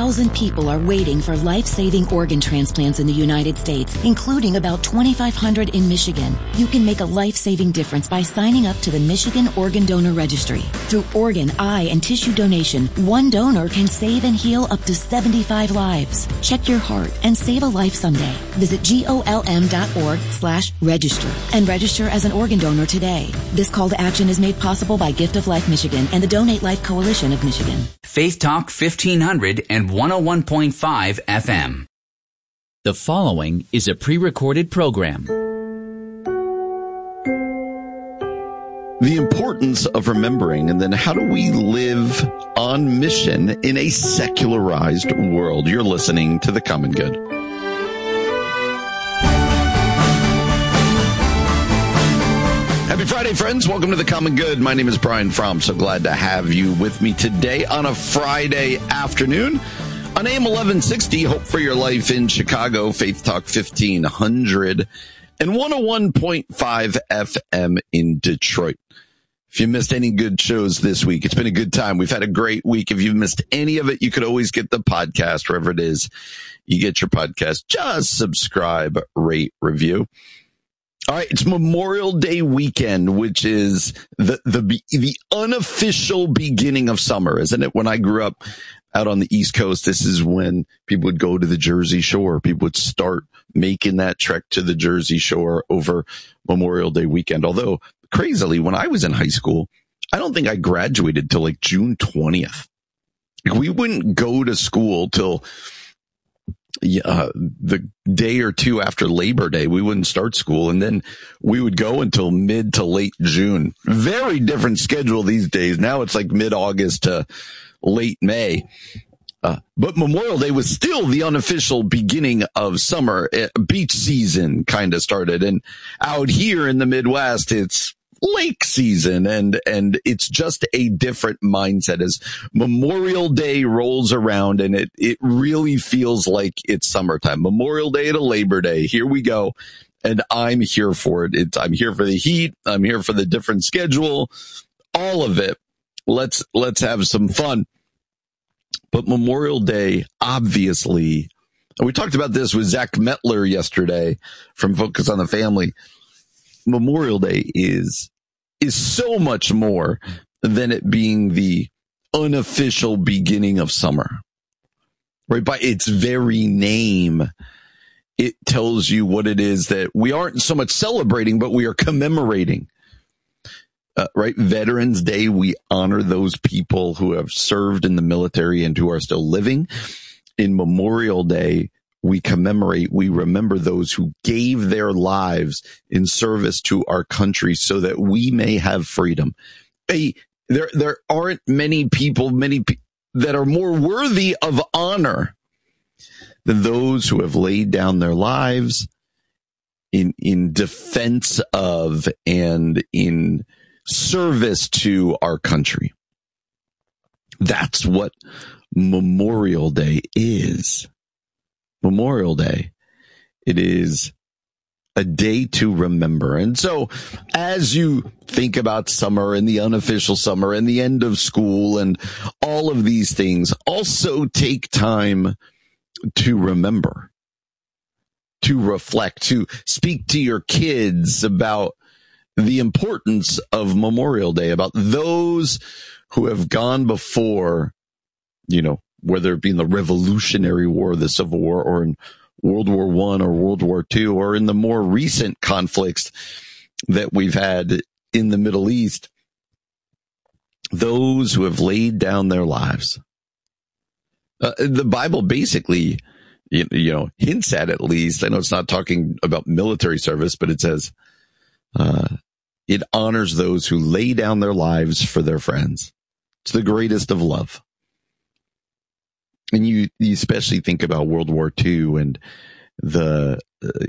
1,000 people are waiting for life-saving organ transplants in the United States, including about 2,500 in Michigan. You can make a life-saving difference by signing up to the Michigan Organ Donor Registry. Through organ, eye, and tissue donation, one donor can save and heal up to 75 lives. Check your heart and save a life someday. Visit golm.org/register and register as an organ donor today. This call to action is made possible by Gift of Life Michigan and the Donate Life Coalition of Michigan. Faith Talk 1500 and 101.5 FM. The following is a pre-recorded program. The importance of remembering, and then how do we live on mission in a secularized world? You're listening to The Common Good. Happy Friday, friends. Welcome to The Common Good. My name is Brian Fromm. So glad to have you with me today on a Friday afternoon. On AM 1160, Hope for Your Life in Chicago, Faith Talk 1500, and 101.5 FM in Detroit. If you missed any good shows this week, it's been a good time. We've had a great week. If you've missed any of it, you could always get the podcast wherever it is you get your podcast. Just subscribe, rate, review. All right, it's Memorial Day weekend, which is the unofficial beginning of summer, isn't it? When I grew up out on the East Coast, this is when people would go to the Jersey Shore. People would start making that trek to the Jersey Shore over Memorial Day weekend. Although, crazily, when I was in high school, I don't think I graduated till like June 20th. Like, we wouldn't go to school till the day or two after Labor Day. We wouldn't start school, and then we would go until mid to late June. Very different schedule these days. Now it's like mid-August to late May. But Memorial Day was still the unofficial beginning of summer. Beach season kind of started, and out here in the Midwest, it's lake season, and it's just a different mindset as Memorial Day rolls around, and it really feels like it's summertime. Memorial Day to Labor Day, here we go, and I'm here for it. I'm here for the heat. I'm here for the different schedule, all of it. Let's have some fun. But Memorial Day, obviously, and we talked about this with Zach Metler yesterday from Focus on the Family. Memorial Day is so much more than it being the unofficial beginning of summer. Right? By its very name, it tells you what it is that we aren't so much celebrating, but we are commemorating. Right? Veterans Day, we honor those people who have served in the military and who are still living. In Memorial Day, we commemorate, we remember those who gave their lives in service to our country so that we may have freedom. There aren't many people that are more worthy of honor than those who have laid down their lives in defense of and in service to our country. That's what Memorial Day is. Memorial Day. It is a day to remember. And so as you think about summer and the unofficial summer and the end of school and all of these things, also take time to remember, to reflect, to speak to your kids about the importance of Memorial Day, about those who have gone before, whether it be in the Revolutionary War, the Civil War, or in World War I or World War II, or in the more recent conflicts that we've had in the Middle East, those who have laid down their lives. The Bible basically, hints at least, I know it's not talking about military service, but it says, it honors those who lay down their lives for their friends. It's the greatest of love. And you especially think about World War II and the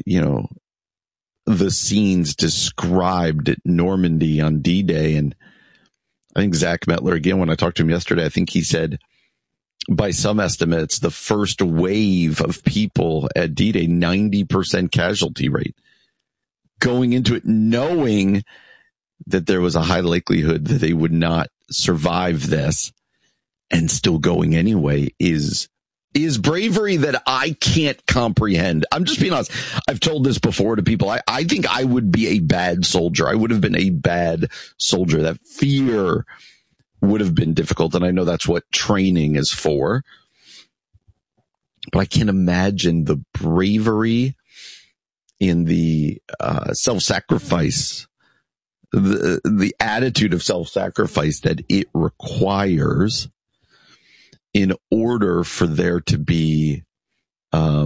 scenes described at Normandy on D-Day. And I think Zach Metler, again, when I talked to him yesterday, I think he said, by some estimates, the first wave of people at D-Day, 90% casualty rate. Going into it knowing that there was a high likelihood that they would not survive this, and still going anyway is is bravery that I can't comprehend. I'm just being honest. I've told this before to people. I think I would be a bad soldier. I would have been a bad soldier. That fear would have been difficult. And I know that's what training is for. But I can't imagine the bravery in the self-sacrifice, the attitude of self-sacrifice that it requires in order for there to be a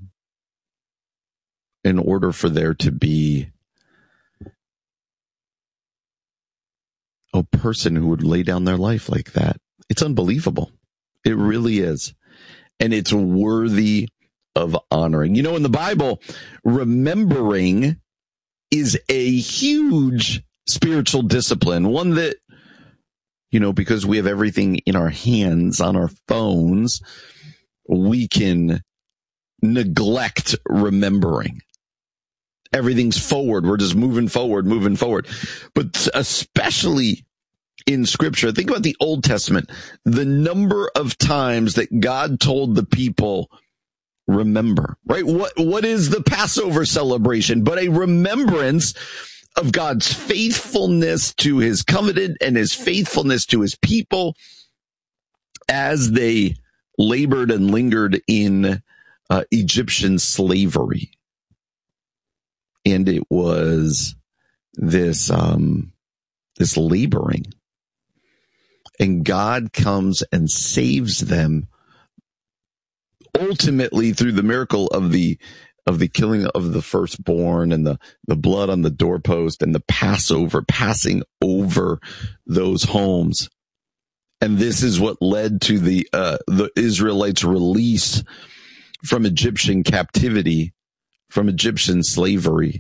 person who would lay down their life like that. It's unbelievable. It really is. And it's worthy of honoring. In the Bible, remembering is a huge spiritual discipline, one that, because we have everything in our hands, on our phones, we can neglect remembering. Everything's forward. We're just moving forward. But especially in Scripture, think about the Old Testament, the number of times that God told the people, remember, right? What is the Passover celebration but a remembrance of God's faithfulness to his covenant and his faithfulness to his people as they labored and lingered in Egyptian slavery. And it was this laboring. And God comes and saves them ultimately through the miracle of the killing of the firstborn and the blood on the doorpost and the Passover passing over those homes. And this is what led to the Israelites' release from Egyptian captivity, from Egyptian slavery.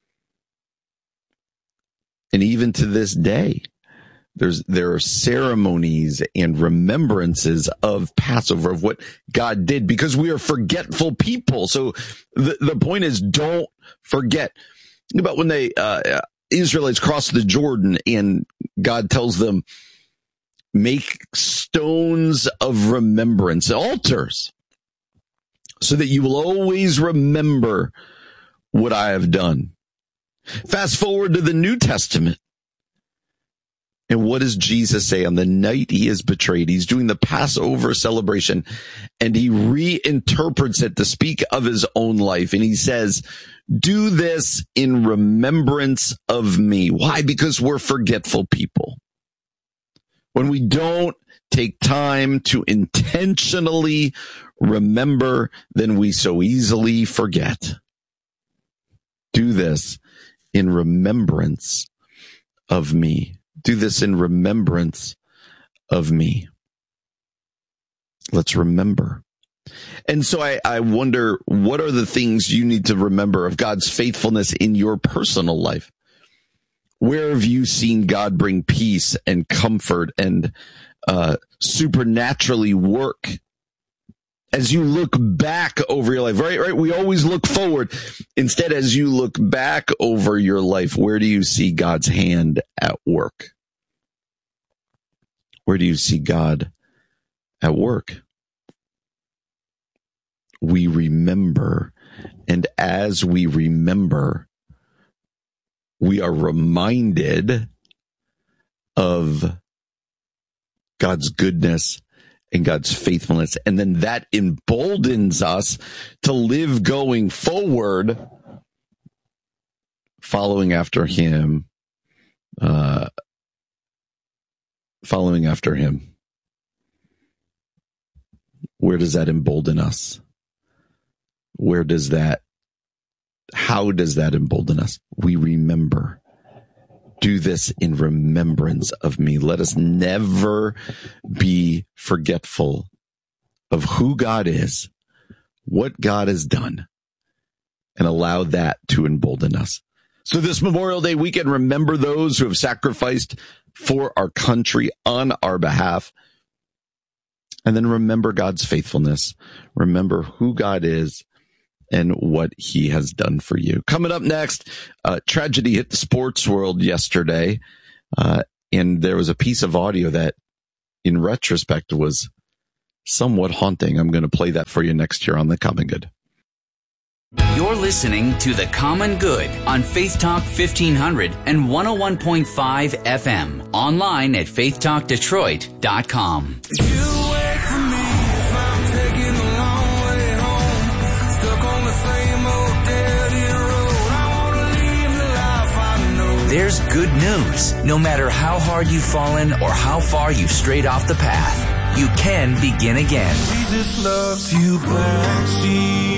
And even to this day, there are ceremonies and remembrances of Passover, of what God did, because we are forgetful people. So the point is, don't forget. Think about when the Israelites crossed the Jordan and God tells them, make stones of remembrance, altars, so that you will always remember what I have done. Fast forward to the New Testament. And what does Jesus say on the night he is betrayed? He's doing the Passover celebration and he reinterprets it to speak of his own life. And he says, do this in remembrance of me. Why? Because we're forgetful people. When we don't take time to intentionally remember, then we so easily forget. Do this in remembrance of me. Do this in remembrance of me. Let's remember. And so I wonder, what are the things you need to remember of God's faithfulness in your personal life? Where have you seen God bring peace and comfort and supernaturally work? As you look back over your life, right? We always look forward. Instead, as you look back over your life, where do you see God's hand at work? Where do you see God at work? We remember, and as we remember, we are reminded of God's goodness and God's faithfulness. And then that emboldens us to live going forward, following after him, Where does that embolden us? How does that embolden us? We remember. Do this in remembrance of me. Let us never be forgetful of who God is, what God has done, and allow that to embolden us. So this Memorial Day weekend, remember those who have sacrificed for our country on our behalf. And then remember God's faithfulness. Remember who God is and what he has done for you. Coming up next, tragedy hit the sports world yesterday. And there was a piece of audio that, in retrospect, was somewhat haunting. I'm going to play that for you next year on The Common Good. You're listening to The Common Good on Faith Talk 1500 and 101.5 FM. Online at faithtalkdetroit.com. There's good news. No matter how hard you've fallen or how far you've strayed off the path, you can begin again. Jesus loves you back.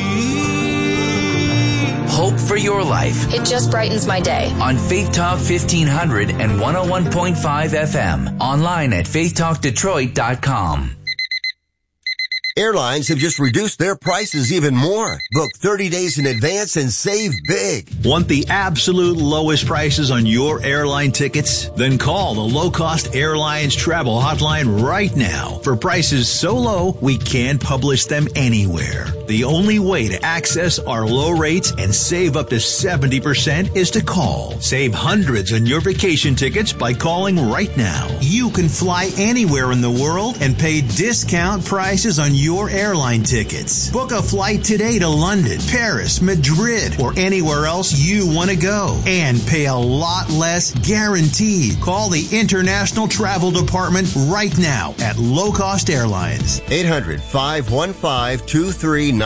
Hope for your life. It just brightens my day. On Faith Talk 1500 and 101.5 FM. Online at faithtalkdetroit.com. Airlines have just reduced their prices even more. Book 30 days in advance and save big. Want the absolute lowest prices on your airline tickets? Then call the Low Cost Airlines Travel Hotline right now. For prices so low, we can't publish them anywhere. The only way to access our low rates and save up to 70% is to call. Save hundreds on your vacation tickets by calling right now. You can fly anywhere in the world and pay discount prices on your airline tickets. Book a flight today to London, Paris, Madrid, or anywhere else you want to go. And pay a lot less guaranteed. Call the International Travel Department right now at Low Cost Airlines. 800-515-2397.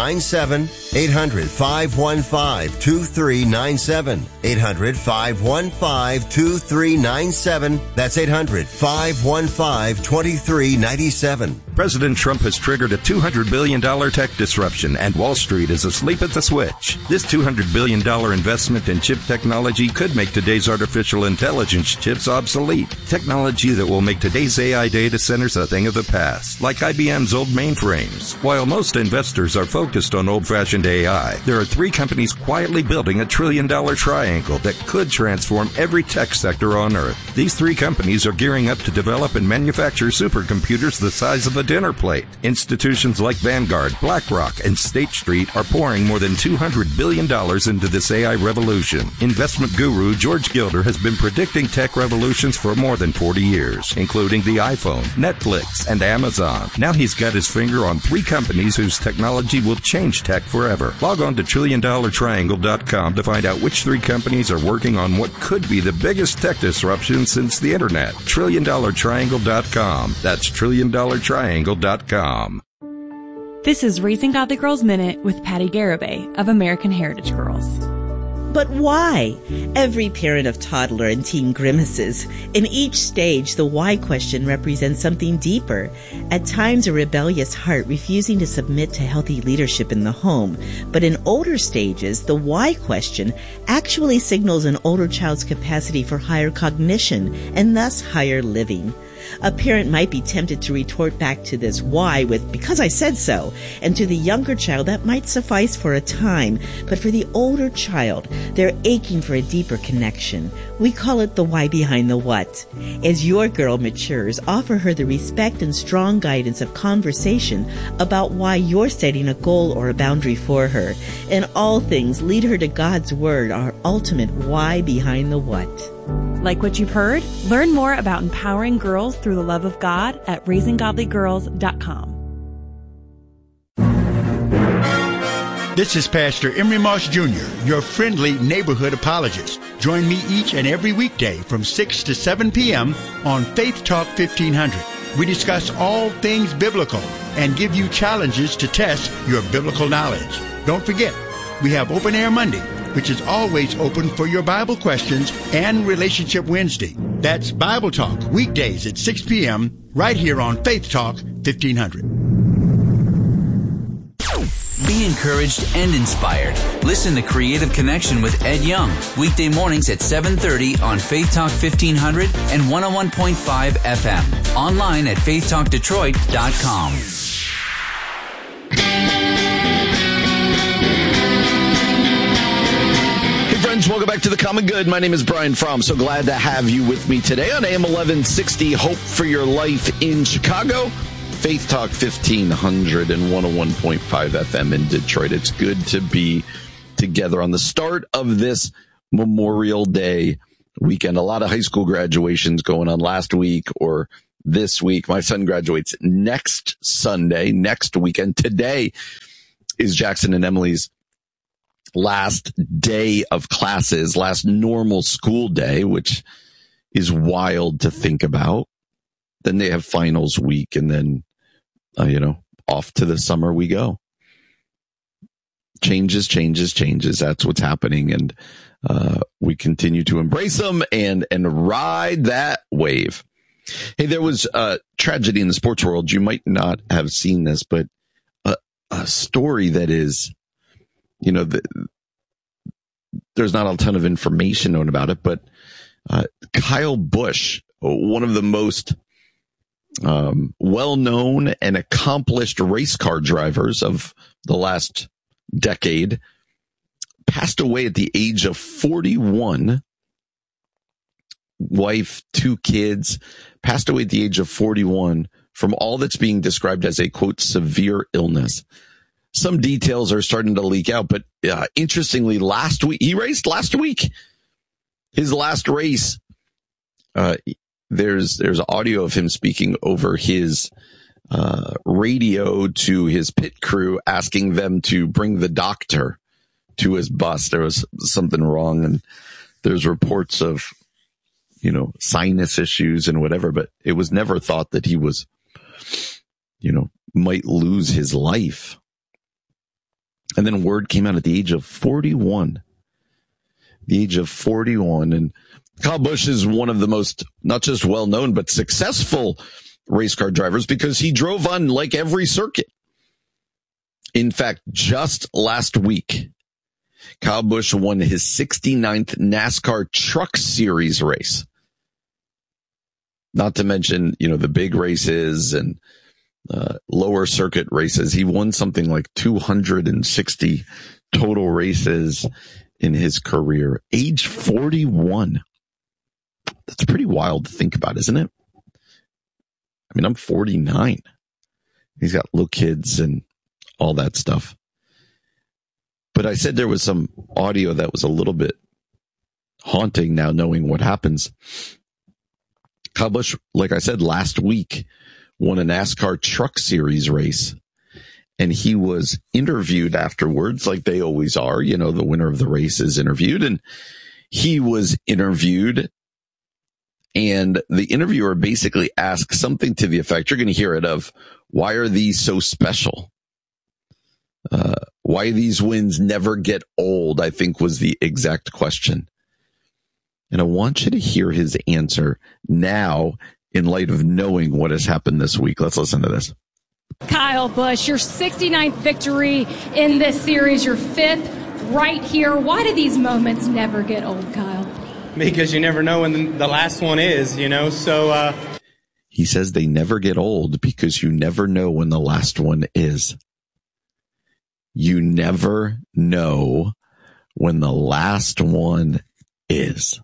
800-515-2397. 800-515-2397. That's 800-515-2397. President Trump has triggered a $200 billion tech disruption, and Wall Street is asleep at the switch. This $200 billion investment in chip technology could make today's artificial intelligence chips obsolete. Technology that will make today's AI data centers a thing of the past, like IBM's old mainframes. While most investors are focused on old-fashioned AI, there are three companies quietly building a trillion-dollar triangle that could transform every tech sector on Earth. These three companies are gearing up to develop and manufacture supercomputers the size of a dinner plate. Institutions like Vanguard, BlackRock, and State Street are pouring more than $200 billion into this AI revolution. Investment guru George Gilder has been predicting tech revolutions for more than 40 years, including the iPhone, Netflix, and Amazon. Now he's got his finger on three companies whose technology will change tech forever. Log on to TrillionDollarTriangle.com to find out which three companies are working on what could be the biggest tech disruption since the internet. TrillionDollarTriangle.com. That's TrillionDollarTriangle.com. This is Raising Godly Girls Minute with Patty Garibay of American Heritage Girls. But why? Every parent of toddler and teen grimaces. In each stage, the why question represents something deeper. At times, a rebellious heart refusing to submit to healthy leadership in the home. But in older stages, the why question actually signals an older child's capacity for higher cognition and thus higher living. A parent might be tempted to retort back to this why with, because I said so. And to the younger child, that might suffice for a time. But for the older child, they're aching for a deeper connection. We call it the why behind the what. As your girl matures, offer her the respect and strong guidance of conversation about why you're setting a goal or a boundary for her. In all things, lead her to God's Word, our ultimate why behind the what. Like what you've heard? Learn more about empowering girls through the love of God at raisinggodlygirls.com. This is Pastor Emery Moss Jr., your friendly neighborhood apologist. Join me each and every weekday from 6 to 7 p.m. on Faith Talk 1500. We discuss all things biblical and give you challenges to test your biblical knowledge. Don't forget, we have Open Air Monday, which is always open for your Bible questions, and Relationship Wednesday. That's Bible Talk, weekdays at 6 p.m. right here on Faith Talk 1500. Be encouraged and inspired. Listen to Creative Connection with Ed Young, weekday mornings at 7:30 on Faith Talk 1500 and 101.5 FM. Online at faithtalkdetroit.com. Welcome back to The Common Good. My name is Brian Fromm. So glad to have you with me today on AM 1160, Hope for Your Life in Chicago, Faith Talk 1500 and 101.5 FM in Detroit. It's good to be together on the start of this Memorial Day weekend. A lot of high school graduations going on last week or this week. My son graduates next Sunday, next weekend. Today is Jackson and Emily's last day of classes, last normal school day, which is wild to think about. Then they have finals week, and then, off to the summer we go. Changes. That's what's happening. And we continue to embrace them and ride that wave. Hey, there was a tragedy in the sports world. You might not have seen this, but a story that is, there's not a ton of information known about it, but Kyle Busch, one of the most well-known and accomplished race car drivers of the last decade, passed away at the age of 41. Wife, 2 kids, passed away at the age of 41 from all that's being described as a, quote, severe illness. Some details are starting to leak out, but interestingly, he raced last week. His last race, there's audio of him speaking over his radio to his pit crew, asking them to bring the doctor to his bus. There was something wrong, and there's reports of, sinus issues and whatever, but it was never thought that he was, might lose his life. And then word came out at the age of 41. The age of 41. And Kyle Busch is one of the most, not just well-known, but successful race car drivers because he drove on like every circuit. In fact, just last week, Kyle Busch won his 69th NASCAR Truck Series race. Not to mention, the big races and lower circuit races. He won something like 260 total races in his career. Age 41. That's pretty wild to think about, isn't it? I mean, I'm 49. He's got little kids and all that stuff. But I said there was some audio that was a little bit haunting now, knowing what happens. Kyle Busch, like I said, last week won a NASCAR Truck Series race, and he was interviewed afterwards, like they always are. The winner of the race is interviewed, and he was interviewed, and the interviewer basically asked something to the effect, you're going to hear it, of, why are these so special? Why these wins never get old, I think was the exact question. And I want you to hear his answer now in light of knowing what has happened this week. Let's listen to this. Kyle Busch, your 69th victory in this series, your 5th right here. Why do these moments never get old, Kyle? Because you never know when the last one is, so... He says they never get old because you never know when the last one is. You never know when the last one is.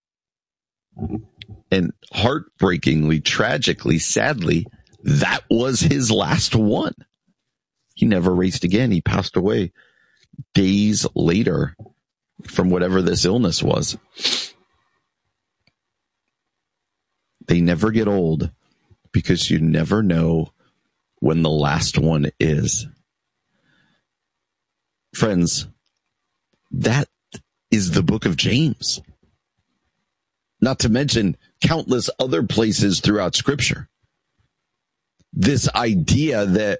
And heartbreakingly, tragically, sadly, that was his last one. He never raced again. He passed away days later from whatever this illness was. They never get old because you never know when the last one is. Friends, that is the book of James. Not to mention countless other places throughout Scripture. This idea that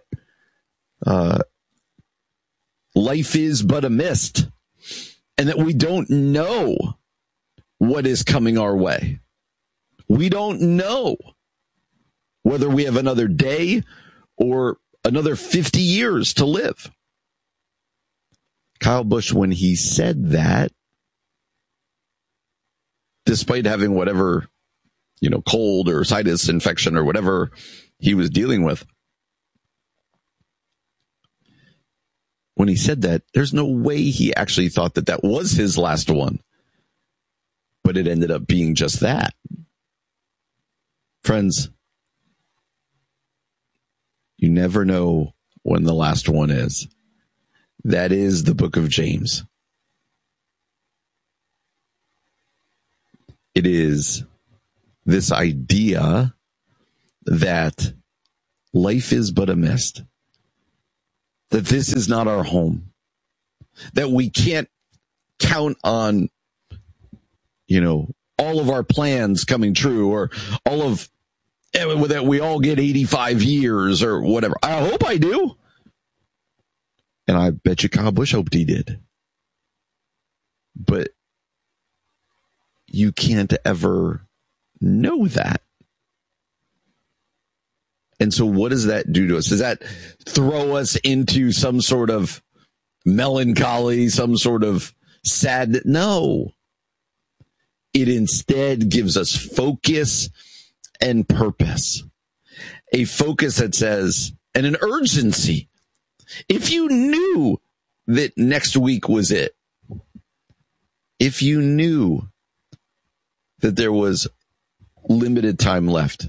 life is but a mist and that we don't know what is coming our way. We don't know whether we have another day or another 50 years to live. Kyle Busch, when he said that, despite having whatever, cold or sinus infection or whatever he was dealing with, when he said that, there's no way he actually thought that that was his last one. But it ended up being just that. Friends, you never know when the last one is. That is the book of James. It is this idea that life is but a mist, that this is not our home, that we can't count on, all of our plans coming true, or all of that we all get 85 years or whatever. I hope I do. And I bet you Kyle Busch hoped he did. But you can't ever know that. And so what does that do to us? Does that throw us into some sort of melancholy, some sort of sad? No. It instead gives us focus and purpose. A focus that says, and an urgency. If you knew that next week was it, if you knew that there was limited time left,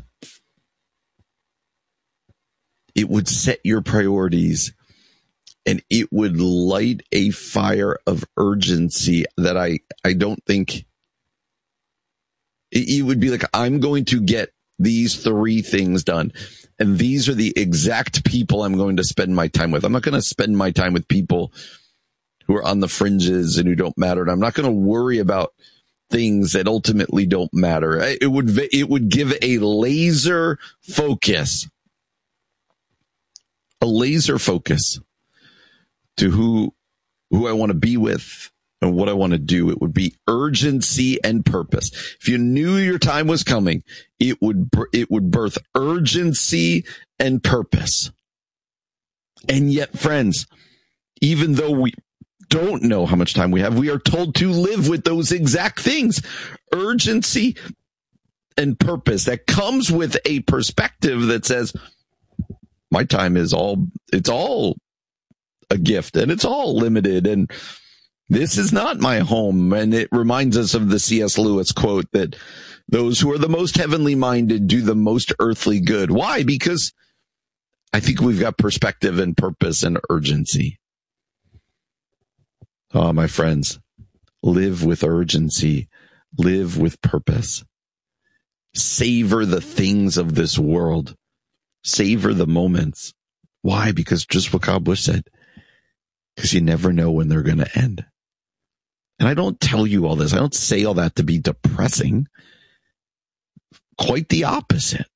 it would set your priorities and it would light a fire of urgency that I don't think it would be like, I'm going to get these 3 things done. And these are the exact people I'm going to spend my time with. I'm not going to spend my time with people who are on the fringes and who don't matter. And I'm not going to worry about things that ultimately don't matter. It would give a laser focus to who I want to be with and what I want to do. It would be urgency and purpose. If you knew your time was coming, it would birth urgency and purpose. And yet, friends, even though we don't know how much time we have, we are told to live with those exact things. Urgency and purpose that comes with a perspective that says, my time is all a gift and it's all limited, and this is not my home. And it reminds us of the C.S. Lewis quote that those who are the most heavenly minded do the most earthly good. Why? Because I think we've got perspective and purpose and urgency. Oh, my friends, live with urgency, live with purpose. Savor the things of this world. Savor the moments. Why? Because just what Kyle Busch said, because you never know when they're going to end. And I don't tell you all this. I don't say all that to be depressing. Quite the opposite.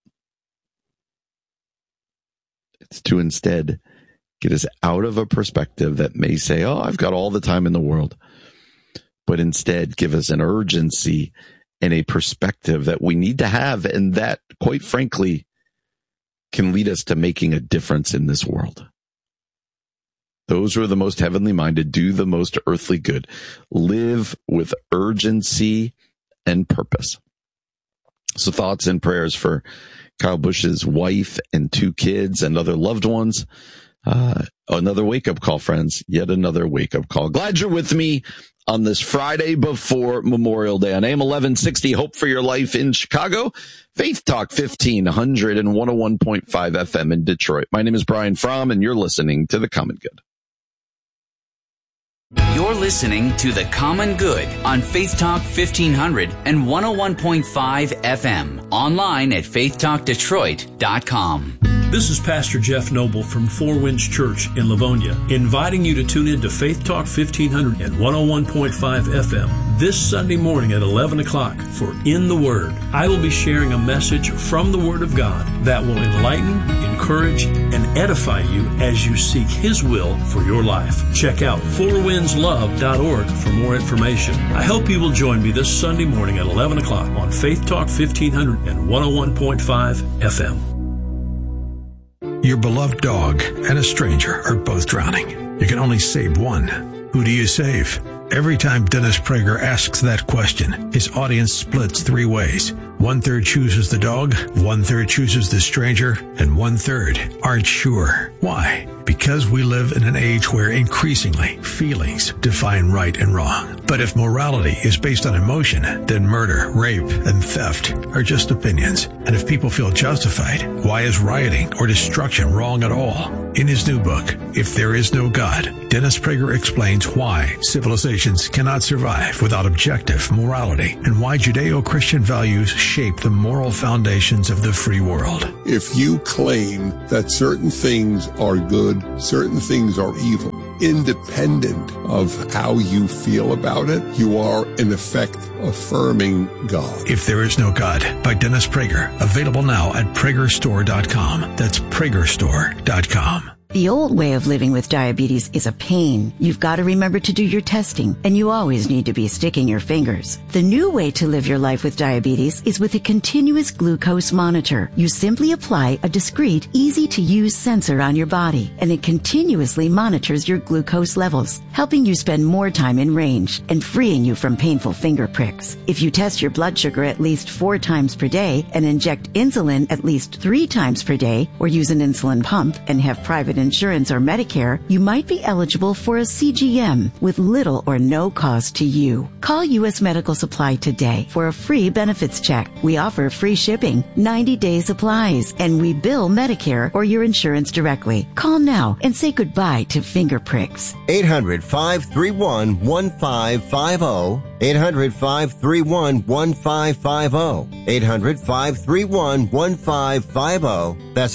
It's to instead get us out of a perspective that may say, oh, I've got all the time in the world. But instead give us an urgency and a perspective that we need to have, and that, quite frankly, can lead us to making a difference in this world. Those who are the most heavenly minded do the most earthly good. Live with urgency and purpose. So thoughts and prayers for Kyle Busch's wife and 2 kids and other loved ones. Another wake-up call, friends. Yet another wake-up call. Glad you're with me on this Friday before Memorial Day on AM 1160. Hope for Your Life in Chicago. Faith Talk 1500 and 101.5 FM in Detroit. My name is Brian Fromm, and you're listening to The Common Good. You're listening to The Common Good on Faith Talk 1500 and 101.5 FM. Online at faithtalkdetroit.com. This is Pastor Jeff Noble from Four Winds Church in Livonia, inviting you to tune in to Faith Talk 1500 and 101.5 FM this Sunday morning at 11 o'clock for In the Word. I will be sharing a message from the Word of God that will enlighten, encourage, and edify you as you seek His will for your life. Check out fourwindslove.org for more information. I hope you will join me this Sunday morning at 11 o'clock on Faith Talk 1500 and 101.5 FM. Your beloved dog and a stranger are both drowning. You can only save one. Who do you save? Every time Dennis Prager asks that question, his audience splits 3 ways. 1/3 chooses the dog, 1/3 chooses the stranger, and 1/3 aren't sure. Why? Because we live in an age where increasingly feelings define right and wrong. But if morality is based on emotion, then murder, rape, and theft are just opinions. And if people feel justified, why is rioting or destruction wrong at all? In his new book, If There Is No God, Dennis Prager explains why civilizations cannot survive without objective morality and why Judeo-Christian values shape the moral foundations of the free world. If you claim that certain things are good, certain things are evil, independent of how you feel about it, you are in effect affirming God. If There Is No God by Dennis Prager, available now at PragerStore.com. That's PragerStore.com. The old way of living with diabetes is a pain. You've got to remember to do your testing, and you always need to be sticking your fingers. The new way to live your life with diabetes is with a continuous glucose monitor. You simply apply a discreet, easy-to-use sensor on your body, and it continuously monitors your glucose levels, helping you spend more time in range and freeing you from painful finger pricks. If you test your blood sugar at least 4 times per day and inject insulin at least 3 times per day, or use an insulin pump and have private insurance or Medicare, you might be eligible for a CGM with little or no cost to you. Call U.S. Medical Supply today for a free benefits check. We offer free shipping, 90-day supplies, and we bill Medicare or your insurance directly. Call now and say goodbye to finger pricks. 800-531-1550. 800-531-1550. 800-531-1550. That's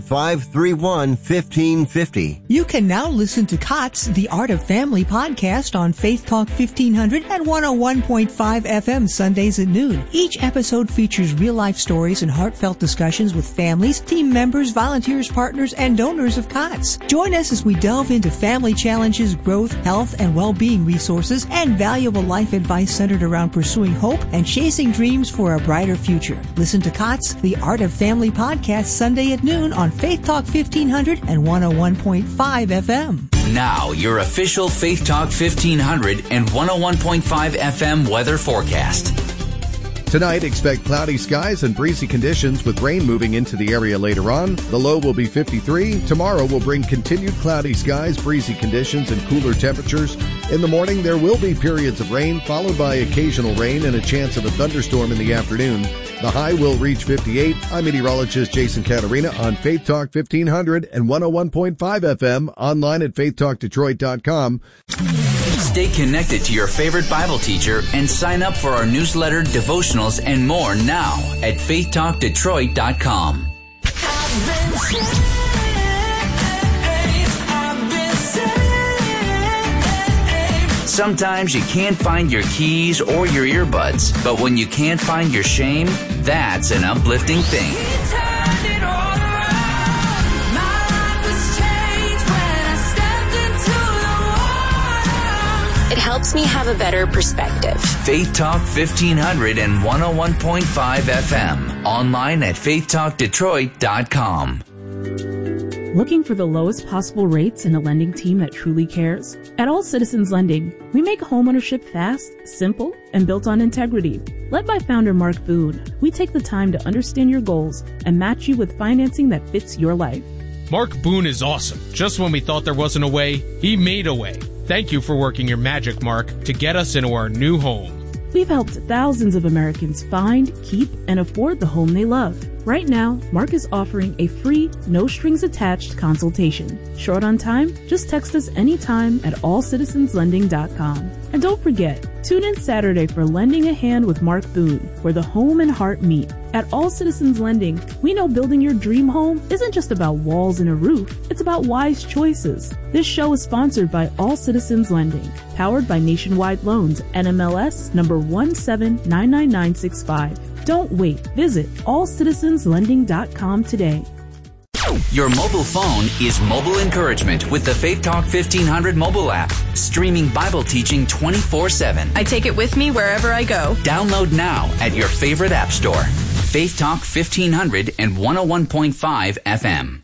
800-531-1550. You can now listen to COTS, The Art of Family podcast on Faith Talk 1500 and 101.5 FM Sundays at noon. Each episode features real-life stories and heartfelt discussions with families, team members, volunteers, partners, and donors of COTS. Join us as we delve into family challenges, growth, health, and well-being resources, and valuable life advice centered around pursuing hope and chasing dreams for a brighter future. Listen to COTS, The Art of Family podcast Sunday at noon on Faith Talk 1500 and 101.5 FM. Now, your official Faith Talk 1500 and 101.5 FM weather forecast. Tonight, expect cloudy skies and breezy conditions with rain moving into the area later on. The low will be 53. Tomorrow will bring continued cloudy skies, breezy conditions, and cooler temperatures. In the morning, there will be periods of rain, followed by occasional rain and a chance of a thunderstorm in the afternoon. The high will reach 58. I'm meteorologist Jason Catarina on Faith Talk 1500 and 101.5 FM, online at faithtalkdetroit.com. Stay connected to your favorite Bible teacher and sign up for our newsletter, devotionals, and more now at faithtalkdetroit.com. Sometimes you can't find your keys or your earbuds, but when you can't find your shame, that's an uplifting thing. It helps me have a better perspective. Faith Talk 1500 and 101.5 FM. Online at faithtalkdetroit.com. Looking for the lowest possible rates and a lending team that truly cares? At All Citizens Lending, we make homeownership fast, simple, and built on integrity. Led by founder Mark Boone, we take the time to understand your goals and match you with financing that fits your life. Mark Boone is awesome. Just when we thought there wasn't a way, he made a way. Thank you for working your magic, Mark, to get us into our new home. We've helped thousands of Americans find, keep, and afford the home they love. Right now, Mark is offering a free, no-strings-attached consultation. Short on time? Just text us anytime at allcitizenslending.com. And don't forget, tune in Saturday for Lending a Hand with Mark Boone, where the home and heart meet. At All Citizens Lending, we know building your dream home isn't just about walls and a roof. It's about wise choices. This show is sponsored by All Citizens Lending, powered by Nationwide Loans, NMLS number 1799965. Don't wait. Visit allcitizenslending.com today. Your mobile phone is mobile encouragement with the Faith Talk 1500 mobile app, streaming Bible teaching 24/7. I take it with me wherever I go. Download now at your favorite app store. Faith Talk 1500 and 101.5 FM.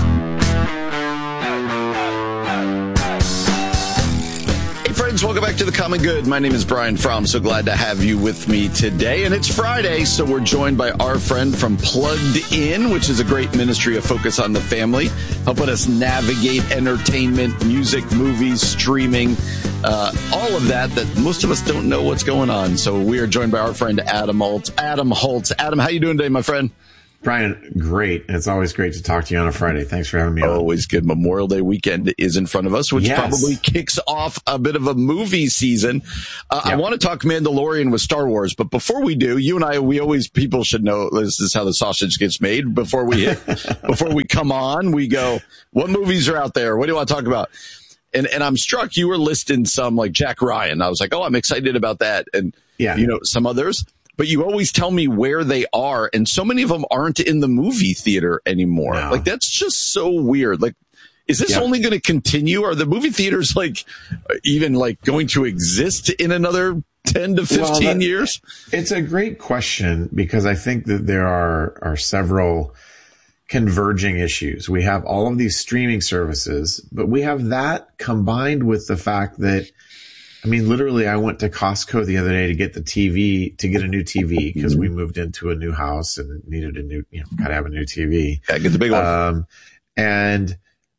Welcome back to the Common Good. My name is Brian Fromm. So glad to have you with me today. And it's Friday, so we're joined by our friend from Plugged In, which is a great ministry of focus on the family, helping us navigate entertainment, music, movies, streaming, all of that most of us don't know what's going on. So we are joined by our friend Adam Holtz. Adam, how you doing today, my friend? Brian, great. It's always great to talk to you on a Friday. Thanks for having me on. Always good. Memorial Day weekend is in front of us, which probably kicks off a bit of a movie season. I want to talk Mandalorian with Star Wars, but before we do, you and I, people should know this is how the sausage gets made. Before we come on, we go, what movies are out there? What do you want to talk about? And I'm struck you were listing some like Jack Ryan. I was like, oh, I'm excited about that. And, some others. But you always tell me where they are, and so many of them aren't in the movie theater anymore. No. Like, that's just so weird. Like, is this only going to continue? Are the movie theaters, even going to exist in another 10 to 15 years? It's a great question, because I think that there are several converging issues. We have all of these streaming services, but we have that combined with the fact that, literally, I went to Costco the other day to get a new TV, because we moved into a new house and needed gotta have a new TV. Yeah, get the big one. And,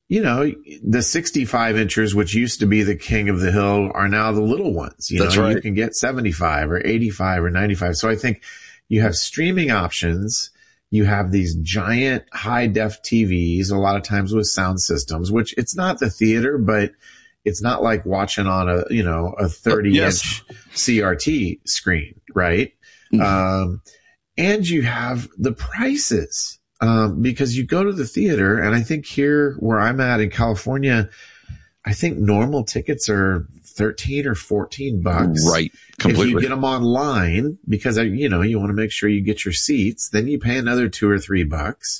the 65 inches, which used to be the king of the hill, are now the little ones. That's right. You can get 75 or 85 or 95. So I think you have streaming options. You have these giant high def TVs, a lot of times with sound systems, which it's not the theater, but it's not like watching on a 30-inch CRT screen, right? Mm-hmm. And you have the prices, because you go to the theater, and I think here where I'm at in California, I think normal tickets are $13 or $14. Right. Completely. If you get them online, because you want to make sure you get your seats, then you pay another $2 or $3,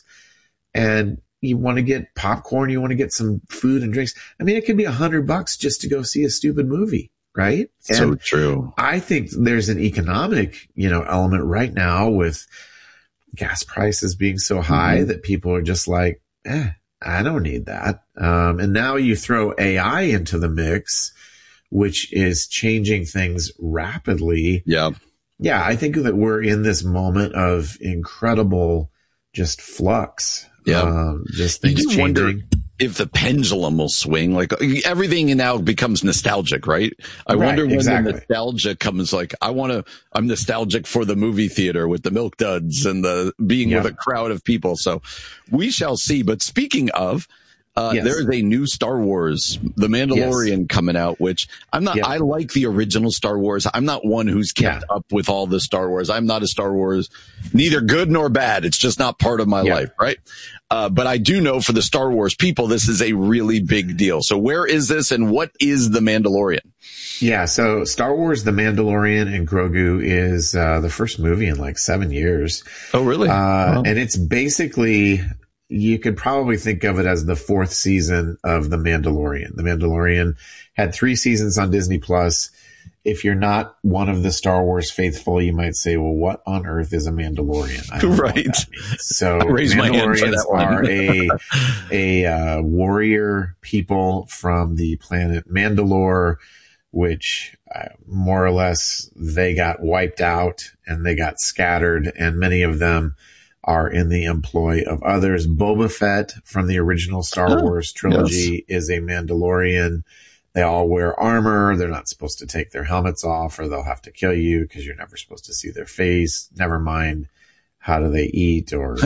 and you want to get popcorn, you want to get some food and drinks. It could be $100 just to go see a stupid movie, right? So true. I think there's an economic, element right now with gas prices being so high that people are just like, I don't need that. And now you throw AI into the mix, which is changing things rapidly. Yeah. Yeah. I think that we're in this moment of incredible just flux. Yeah. Just things changing. Wonder if the pendulum will swing. Like, everything now becomes nostalgic, right? I wonder when the nostalgia comes, I'm nostalgic for the movie theater with the Milk Duds and the being with a crowd of people. So we shall see. But speaking of, there is a new Star Wars, The Mandalorian, coming out, which I like the original Star Wars. I'm not one who's kept up with all the Star Wars. I'm not a Star Wars, neither good nor bad. It's just not part of my life, right? But I do know for the Star Wars people, this is a really big deal. So where is this, and what is The Mandalorian? Yeah, so Star Wars, The Mandalorian and Grogu is the first movie in 7 years. Oh, really? And it's basically, you could probably think of it as the fourth season of The Mandalorian. The Mandalorian had 3 seasons on Disney Plus. If you're not one of the Star Wars faithful, you might say, well, what on earth is a Mandalorian? I don't know what that means. So Mandalorians are a warrior people from the planet Mandalore, which more or less they got wiped out and they got scattered, and many of them are in the employ of others. Boba Fett from the original Star Wars trilogy is a Mandalorian. They all wear armor. They're not supposed to take their helmets off, or they'll have to kill you because you're never supposed to see their face. Never mind how do they eat or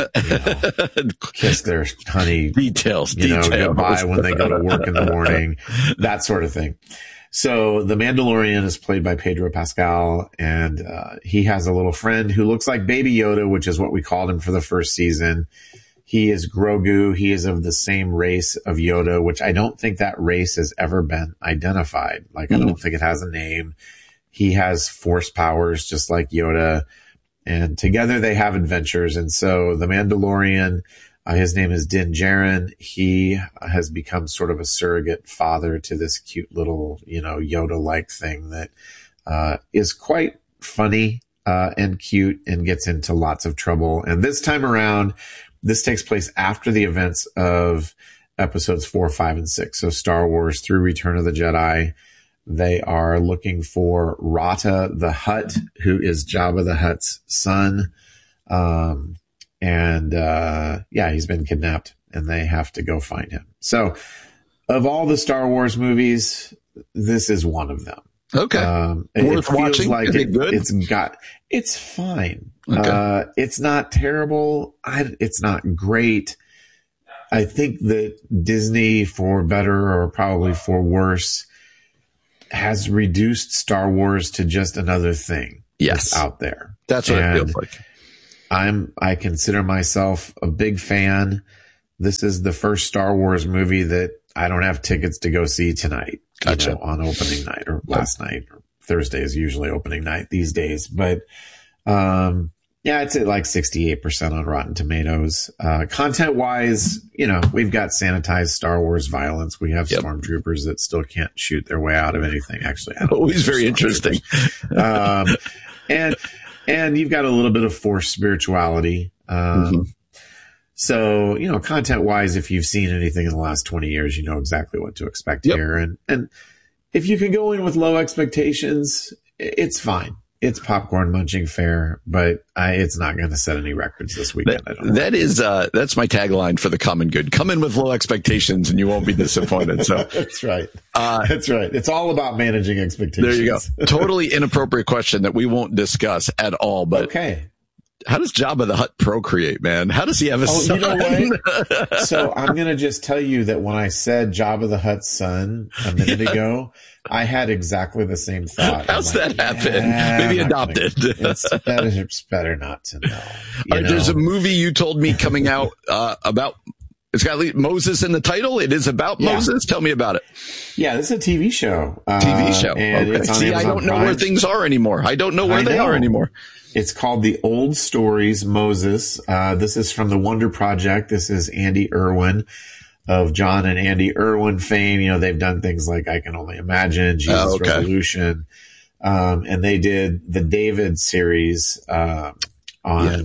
kiss their honey. Details. Goodbye when they go to work in the morning. That sort of thing. So the Mandalorian is played by Pedro Pascal, and he has a little friend who looks like Baby Yoda, which is what we called him for the first season. He is Grogu. He is of the same race of Yoda, which I don't think that race has ever been identified. I don't think it has a name. He has force powers just like Yoda, and together they have adventures. And so the Mandalorian, his name is Din Djarin. He has become sort of a surrogate father to this cute little, Yoda-like thing that is quite funny and cute and gets into lots of trouble. And this time around, this takes place after the events of episodes 4, 5, and 6. So Star Wars through Return of the Jedi. They are looking for Rata the Hutt, who is Jabba the Hutt's son. He's been kidnapped and they have to go find him. So of all the Star Wars movies, this is one of them. Okay. Worth watching. Like is it good? It's fine. Okay. It's not terrible. It's not great. I think that Disney, for better or probably for worse, has reduced Star Wars to just another thing. Yes. That's out there. That's what it feels like. I consider myself a big fan. This is the first Star Wars movie that I don't have tickets to go see tonight. Gotcha. On opening night or last night, or Thursday is usually opening night these days. But, it's at like 68% on Rotten Tomatoes. Content wise, we've got sanitized Star Wars violence. We have stormtroopers that still can't shoot their way out of anything. Actually, always very interesting. And you've got a little bit of Force spirituality. So, content wise, if you've seen anything in the last 20 years, you know exactly what to expect here. And if you can go in with low expectations, it's fine. It's popcorn munching fare, but it's not going to set any records this weekend. I don't know. That's my tagline for the common good. Come in with low expectations and you won't be disappointed. So that's right. That's right. It's all about managing expectations. There you go. Totally inappropriate question that we won't discuss at all, but okay. How does Jabba the Hutt procreate, man? How does he have a son? You know what? So I'm going to just tell you that when I said Jabba the Hutt's son a minute ago, I had exactly the same thought. How's that happen? Maybe adopted. It's better not to know. There's a movie you told me coming out about. It's got Moses in the title. It is about Moses. Tell me about it. Yeah, this is a TV show. TV show. Okay. See, I don't know where things are anymore. I don't know where they are anymore. It's called The Old Stories Moses. This is from the Wonder Project. This is Andy Irwin of John and Andy Irwin fame. They've done things like I Can Only Imagine, Jesus Revolution. And they did the David series on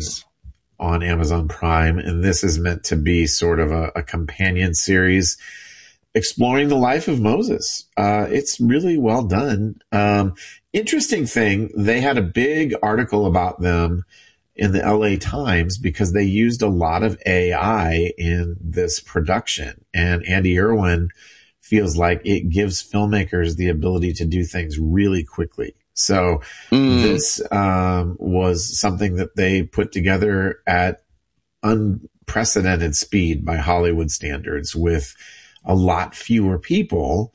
Amazon Prime. And this is meant to be sort of a companion series exploring the life of Moses. It's really well done. Interesting thing, they had a big article about them in the LA Times because they used a lot of AI in this production. And Andy Irwin feels like it gives filmmakers the ability to do things really quickly. So this was something that they put together at unprecedented speed by Hollywood standards with a lot fewer people.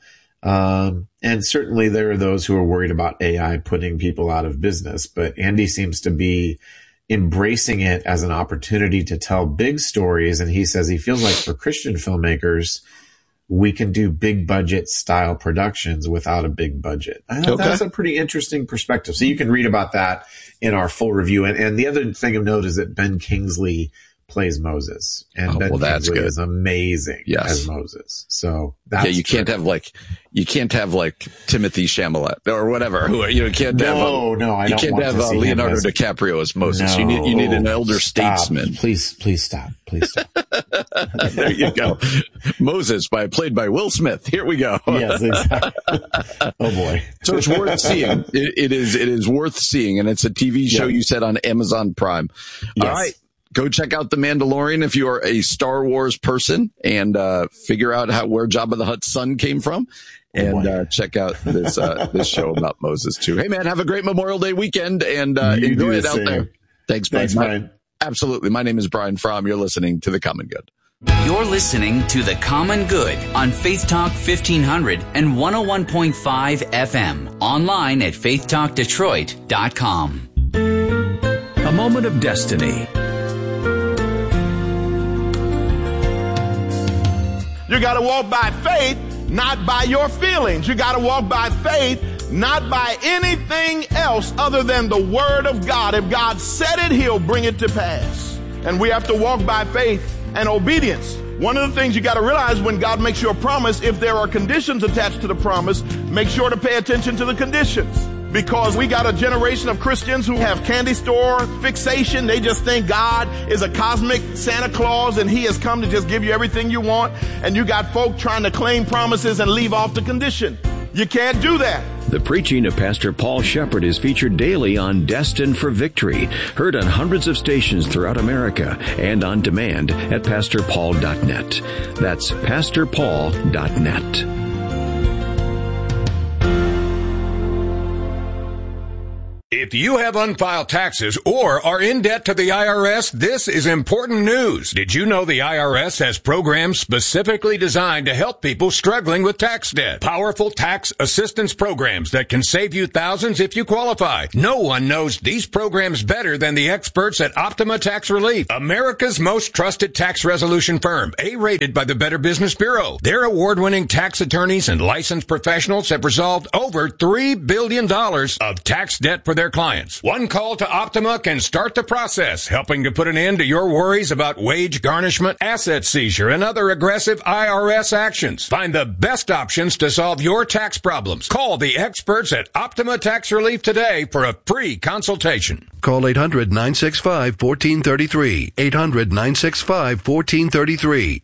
And certainly there are those who are worried about AI putting people out of business, but Andy seems to be embracing it as an opportunity to tell big stories. And he says he feels like for Christian filmmakers, we can do big budget style productions without a big budget. I thought that's a pretty interesting perspective. So you can read about that in our full review. And the other thing of note is that Ben Kingsley plays Moses, and Ben Kingsley is amazing as Moses. So that's you can't have like Timothy Chalamet or whatever. You can't have Leonardo DiCaprio as Moses. No, you need an elder statesman. Please stop. There you go. Moses played by Will Smith. Here we go. Yes, exactly. Oh boy. So it's worth seeing. It is worth seeing, and it's a TV show you said on Amazon Prime. Yes. All right. Go check out The Mandalorian if you are a Star Wars person and figure out where Jabba the Hutt's son came from. And check out this show about Moses too. Hey man, have a great Memorial Day weekend and enjoy it out there. Thanks, Brian. Absolutely. My name is Brian Fromm. You're listening to The Common Good. You're listening to The Common Good on Faith Talk 1500 and 101.5 FM. Online at faithtalkdetroit.com. A moment of destiny. You got to walk by faith, not by your feelings. You got to walk by faith, not by anything else other than the word of God. If God said it, he'll bring it to pass. And we have to walk by faith and obedience. One of the things you got to realize when God makes you a promise, if there are conditions attached to the promise, make sure to pay attention to the conditions. Because we got a generation of Christians who have candy store fixation. They just think God is a cosmic Santa Claus and he has come to just give you everything you want. And you got folk trying to claim promises and leave off the condition. You can't do that. The preaching of Pastor Paul Shepherd is featured daily on Destined for Victory, heard on hundreds of stations throughout America and on demand at PastorPaul.net. That's PastorPaul.net. If you have unfiled taxes or are in debt to the IRS, this is important news. Did you know the IRS has programs specifically designed to help people struggling with tax debt? Powerful tax assistance programs that can save you thousands if you qualify. No one knows these programs better than the experts at Optima Tax Relief, America's most trusted tax resolution firm, A-rated by the Better Business Bureau. Their award-winning tax attorneys and licensed professionals have resolved over $3 billion of tax debt for their clients. One call to Optima can start the process, helping to put an end to your worries about wage garnishment, asset seizure, and other aggressive IRS actions. Find the best options to solve your tax problems. Call the experts at Optima Tax Relief today for a free consultation. Call 800-965-1433. 800-965-1433.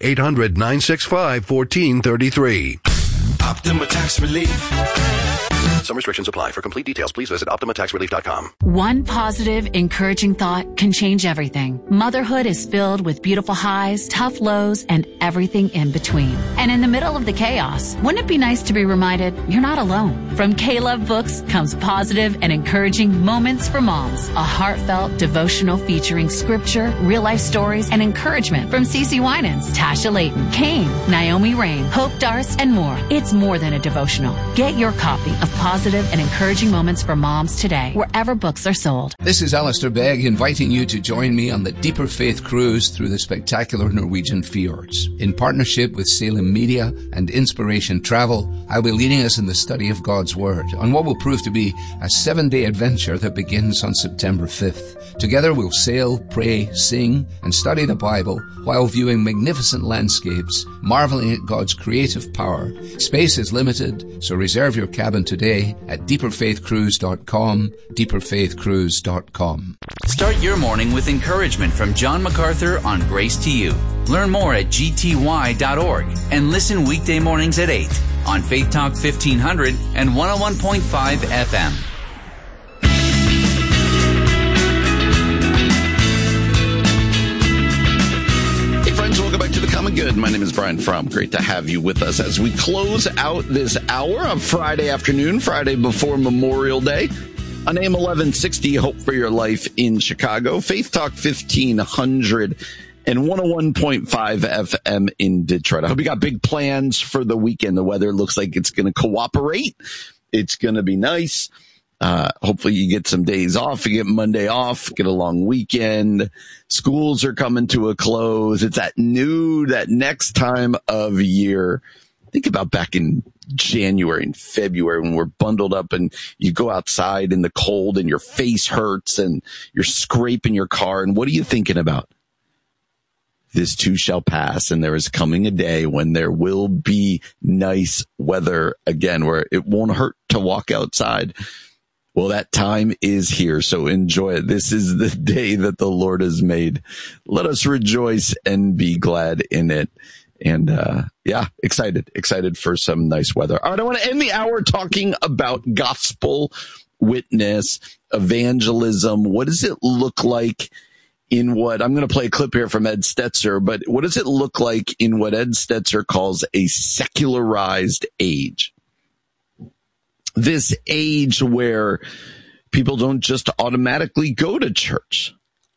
800-965-1433. Optima Tax Relief. Some restrictions apply. For complete details, please visit OptimaTaxRelief.com. One positive, encouraging thought can change everything. Motherhood is filled with beautiful highs, tough lows, and everything in between. And in the middle of the chaos, wouldn't it be nice to be reminded you're not alone? From K-Love Books comes positive and encouraging Moments for Moms, a heartfelt devotional featuring scripture, real-life stories, and encouragement from CeCe Winans, Tasha Layton, Kane, Naomi Rain, Hope Darst, and more. It's more than a devotional. Get your copy of Positive and Encouraging Moments for Moms today, wherever books are sold. This is Alistair Begg inviting you to join me on the Deeper Faith Cruise through the spectacular Norwegian fjords. In partnership with Salem Media and Inspiration Travel, I'll be leading us in the study of God's Word on what will prove to be a 7-day adventure that begins on September 5th. Together we'll sail, pray, sing, and study the Bible while viewing magnificent landscapes, marveling at God's creative power. Space is limited, so reserve your cabin today at deeperfaithcruise.com, deeperfaithcruise.com. Start your morning with encouragement from John MacArthur on Grace to You. Learn more at gty.org and listen weekday mornings at 8 on Faith Talk 1500 and 101.5 FM. Welcome back to The Common Good. My name is Brian Fromm. Great to have you with us as we close out this hour on Friday afternoon, Friday before Memorial Day. On AM 1160, Hope for Your Life in Chicago, Faith Talk 1500 and 101.5 FM in Detroit. I hope you got big plans for the weekend. The weather looks like it's going to cooperate. It's going to be nice. Hopefully you get some days off. You get Monday off, get a long weekend. Schools are coming to a close. It's that next time of year. Think about back in January and February when we're bundled up and you go outside in the cold and your face hurts and you're scraping your car. And what are you thinking about? This too shall pass, and there is coming a day when there will be nice weather again, where it won't hurt to walk outside. Well, that time is here, so enjoy it. This is the day that the Lord has made. Let us rejoice and be glad in it. And, excited for some nice weather. All right, I want to end the hour talking about gospel witness, evangelism. What does it look like in what, I'm going to play a clip here from Ed Stetzer, but what does it look like in what Ed Stetzer calls a secularized age? This age where people don't just automatically go to church.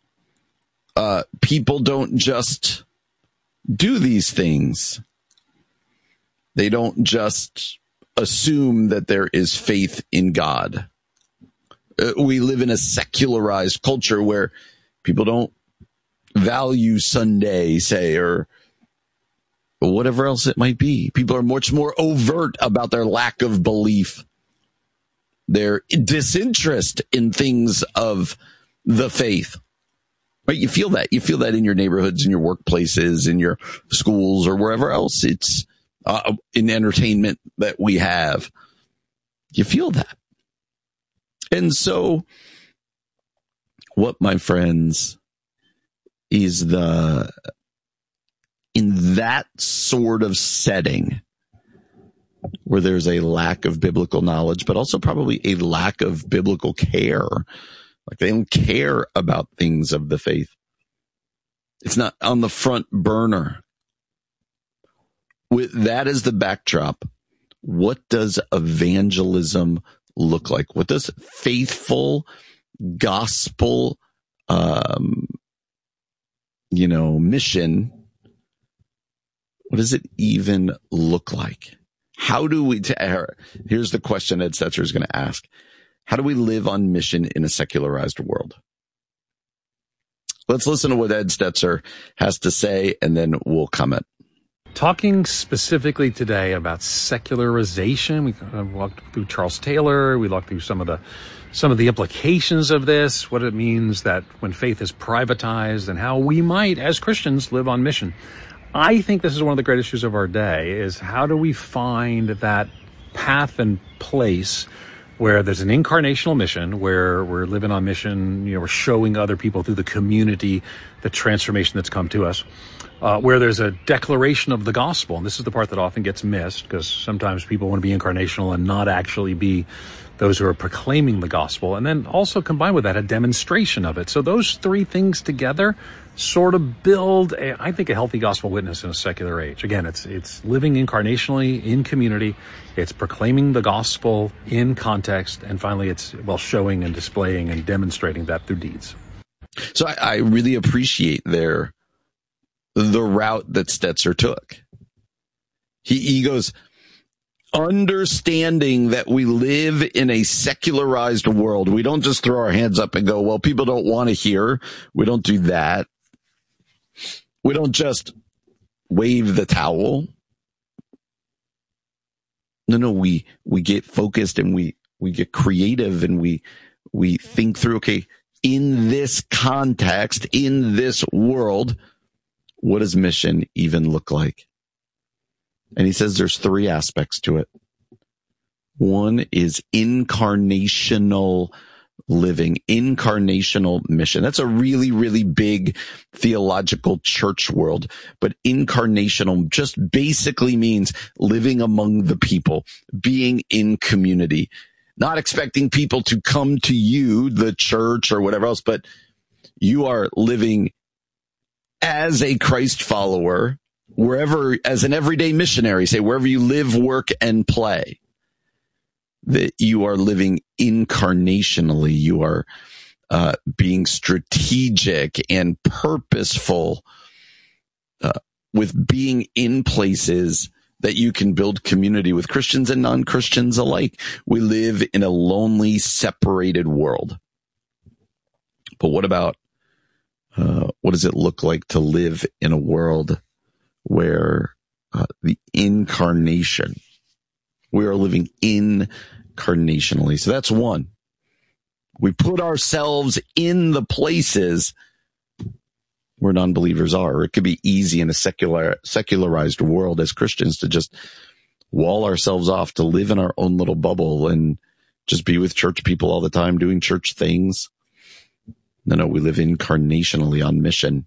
People don't just do these things. They don't just assume that there is faith in God. We live in a secularized culture where people don't value Sunday, say, or whatever else it might be. People are much more overt about their lack of belief, their disinterest in things of the faith. Right? You feel that. You feel that in your neighborhoods, in your workplaces, in your schools, or wherever else it's in entertainment that we have. You feel that. And so what, my friends, is in that sort of setting where there's a lack of biblical knowledge, but also probably a lack of biblical care. Like they don't care about things of the faith. It's not on the front burner. With that as the backdrop, what does evangelism look like? What does faithful gospel, mission, what does it even look like? How do we, here's the question Ed Stetzer is going to ask. How do we live on mission in a secularized world? Let's listen to what Ed Stetzer has to say, and then we'll comment. Talking specifically today about secularization, we walked through Charles Taylor. We walked through some of the implications of this, what it means that when faith is privatized, and how we might, as Christians, live on mission. I think this is one of the great issues of our day: is how do we find that path and place where there's an incarnational mission, where we're living on mission, we're showing other people through the community the transformation that's come to us, where there's a declaration of the gospel. And this is the part that often gets missed, because sometimes people want to be incarnational and not actually be those who are proclaiming the gospel. And then also combined with that, a demonstration of it. So those three things together sort of build, I think, a healthy gospel witness in a secular age. Again, it's living incarnationally in community. It's proclaiming the gospel in context. And finally, it's, showing and displaying and demonstrating that through deeds. So I really appreciate the route that Stetzer took. He goes, understanding that we live in a secularized world. We don't just throw our hands up and go, well, people don't want to hear. We don't do that. We don't just wave the towel. No, we get focused and we get creative, and we think through, okay, in this context, in this world, what does mission even look like? And he says there's three aspects to it. One is incarnational living, incarnational mission. That's a really, really big theological church world. But incarnational just basically means living among the people, being in community, not expecting people to come to you, the church or whatever else, but you are living as a Christ follower, wherever, as an everyday missionary, say wherever you live, work, and play, that you are living incarnationally. You are being strategic and purposeful with being in places that you can build community with Christians and non-Christians alike. We live in a lonely, separated world. But what about what does it look like to live in a world where the incarnation, we are living incarnationally? So that's one. We put ourselves in the places where non-believers are. It could be easy in a secularized world as Christians to just wall ourselves off, to live in our own little bubble and just be with church people all the time doing church things. No, we live incarnationally on mission.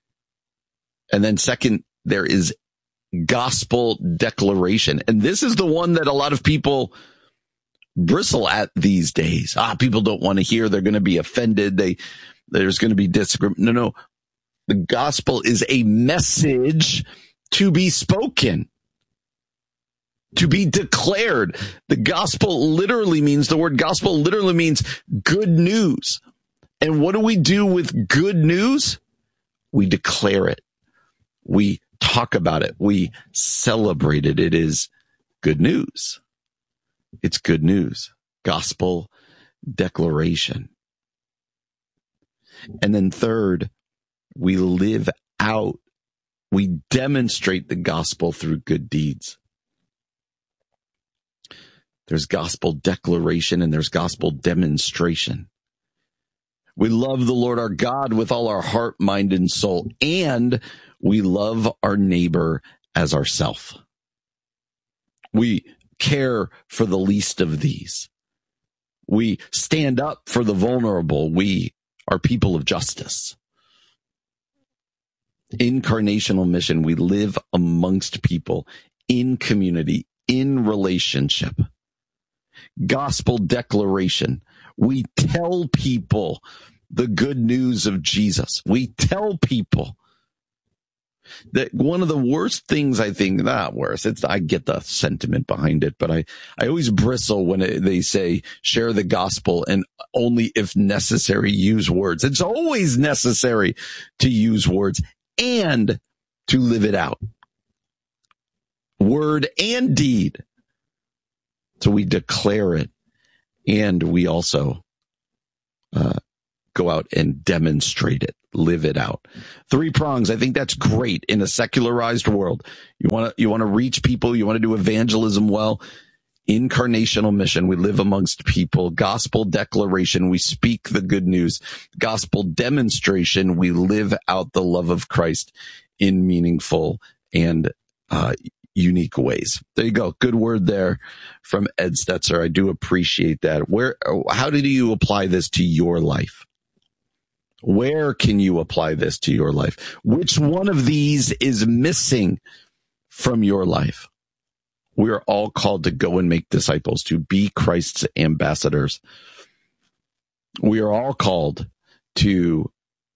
And then second, there is gospel declaration. And this is the one that a lot of people bristle at these days. People don't want to hear. They're going to be offended. There's going to be disagreement. No. The gospel is a message to be spoken, to be declared. The word gospel literally means good news. And what do we do with good news? We declare it. We talk about it. We celebrate it. It is good news. It's good news. Gospel declaration. And then third, we live out, we demonstrate the gospel through good deeds. There's gospel declaration and there's gospel demonstration. We love the Lord our God with all our heart, mind, and soul, and we love our neighbor as ourself. We care for the least of these. We stand up for the vulnerable. We are people of justice. Incarnational mission. We live amongst people in community, in relationship. Gospel declaration. We tell people the good news of Jesus. We tell people that one of the worst things, I think, not worse, I get the sentiment behind it, but I always bristle when they say share the gospel and only if necessary use words. It's always necessary to use words and to live it out. Word and deed. So we declare it and we also go out and demonstrate it, live it out. 3 prongs. I think that's great in a secularized world. You want to reach people. You want to do evangelism well. Incarnational mission. We live amongst people. Gospel declaration. We speak the good news. Gospel demonstration. We live out the love of Christ in meaningful and unique ways. There you go. Good word there from Ed Stetzer. I do appreciate that. How did you apply this to your life? Where can you apply this to your life? Which one of these is missing from your life? We are all called to go and make disciples, to be Christ's ambassadors. We are all called to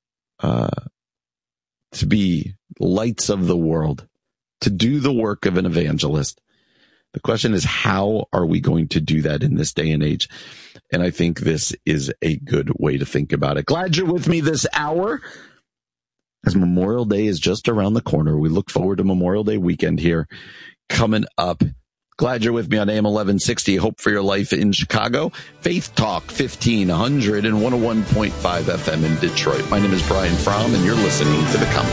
be lights of the world, to do the work of an evangelist. The question is, how are we going to do that in this day and age? And I think this is a good way to think about it. Glad you're with me this hour, as Memorial Day is just around the corner. We look forward to Memorial Day weekend here coming up. Glad you're with me on AM 1160. Hope for your life in Chicago. Faith Talk 1500 and 101.5 FM in Detroit. My name is Brian Fromm, and you're listening to The Compass.